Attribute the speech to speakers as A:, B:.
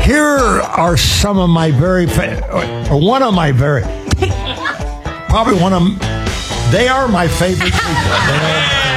A: Here are some of my very, or one of my very, probably one of, they are my favorite people.